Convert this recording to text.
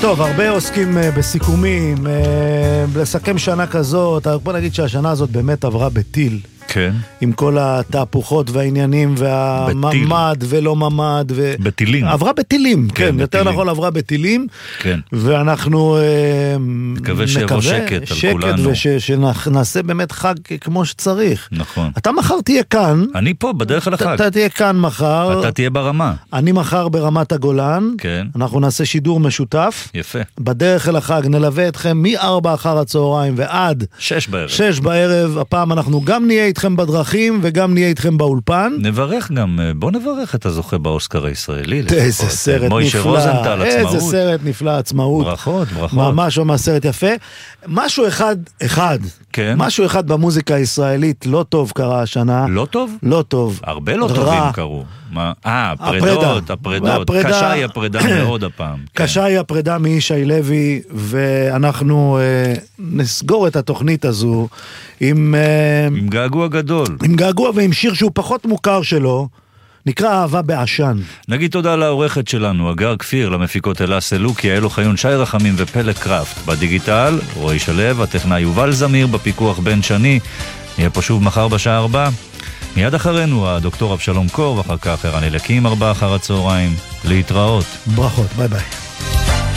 טוב, הרבה עוסקים בסיכומים, לסכם שנה כזאת, בוא נגיד שהשנה הזאת באמת עברה בטיל. כן. עם כל התהפוכות והעניינים והממד ולא ממד. בטילים. עברה בטילים, כן, יותר נכון עברה בטילים. כן. ואנחנו מקווה שיבוא שקט על כולנו. ושנעשה באמת חג כמו שצריך. נכון. אתה מחר תהיה כאן. אני פה, בדרך אל החג. אתה תהיה כאן מחר. אתה תהיה ברמה. אני מחר ברמת הגולן. כן. אנחנו נעשה שידור משותף. יפה. בדרך אל החג נלווה אתכם מ-4 אחר הצהריים ועד 6 בערב. 6 בערב. הפעם אנחנו גם נהיה איתכם בדרכים וגם נהיה איתכם באולפן. נברך גם, בוא נברך את הזוכה באוסקר הישראלי. איזה סרט נפלא. מוישה רוזנטל, עצמאות. איזה סרט נפלא, עצמאות. ברכות. ממש ממש סרט יפה. משהו אחד. כן. משהו אחד במוזיקה הישראלית לא טוב קרה השנה. לא טוב? לא טוב. הרבה לא טובים קרו. הפרדות. קשה היא הפרידה מאוד הפעם. קשה היא הפרידה מישי לוי, ואנחנו נסגור את התוכנית הזו עם געגוע גדול. עם געגוע ועם שיר שהוא פחות מוכר שלו, נקרא אהבה בעשן. נגיד תודה לעורכת שלנו, אגר כפיר, למפיקות אלה סלוקי, אלו חיון, שי רחמים ופלא קראפט. בדיגיטל, רועי שלב, הטכנאי יובל זמיר, בפיקוח בן שני. נהיה פה שוב מחר בשעה 4. מיד אחרינו הדוקטור אבשלום קור, ואחר כך ערן אלקים 4 אחר הצהריים. להתראות. ברכות, ביי ביי.